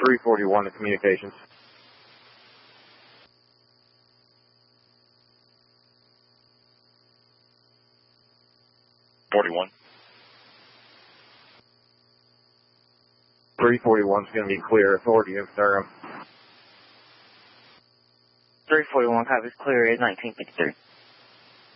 341 to communications. 41. 341 is going to be clear. Authority of Durham. 341 copies clear at 1953.